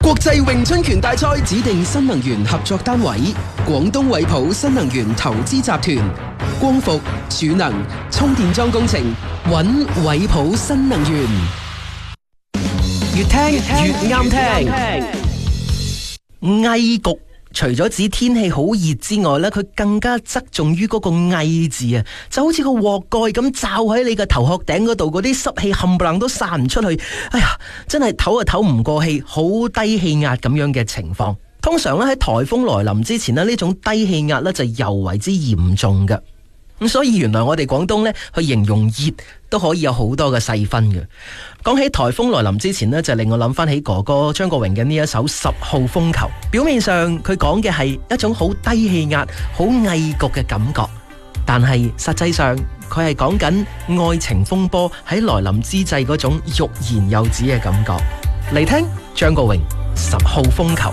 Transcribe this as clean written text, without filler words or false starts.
國際詠春拳大賽指定新能源合作單位，廣東惠普新能源投資集團，光伏、儲能、充電樁工程，揾惠普新能源。 越聽越啱聽。翳焗除咗指天氣好熱之外咧，佢更加側重於嗰個翳字啊，就好似個鍋蓋咁罩喺你嘅頭殼頂嗰度，嗰啲濕氣冚唪唥都散唔出去。哎呀，真係唞啊唞唔過氣，好低氣壓咁樣嘅情況。通常咧喺颱風來臨之前咧，呢種低氣壓咧就尤為之嚴重嘅。咁所以原來我哋廣東咧去形容熱都可以有好多嘅細分嘅。講起颱風來臨之前呢，就令我諗翻起哥哥張國榮嘅呢一首《10號風球》。表面上佢講嘅係一種好低氣壓、好翳焗嘅感覺，但係實際上佢係講緊愛情風波喺來臨之際嗰種欲言又止嘅感覺。嚟聽張國榮《10號風球》。